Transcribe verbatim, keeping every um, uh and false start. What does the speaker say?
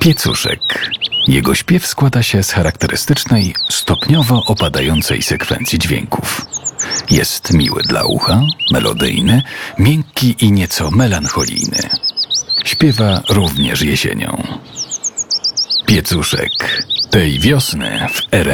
Piecuszek. Jego śpiew składa się z charakterystycznej, stopniowo opadającej sekwencji dźwięków. Jest miły dla ucha, melodyjny, miękki i nieco melancholijny. Śpiewa również jesienią. Piecuszek. Tej wiosny w R